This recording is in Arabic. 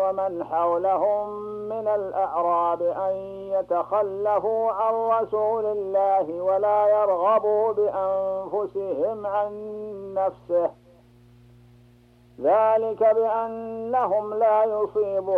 ومن حولهم من الأعراب أن يتخلفوا عن رسول الله ولا يرغبوا بأنفسهم عن نفسه، ذلك بأنهم لا يصيبهم